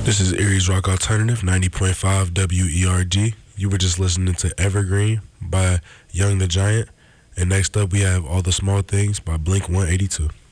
This is Aries Rock Alternative 90.5 WERG. You were just listening to Evergreen by Young the Giant. And next up, we have All the Small Things by Blink 182.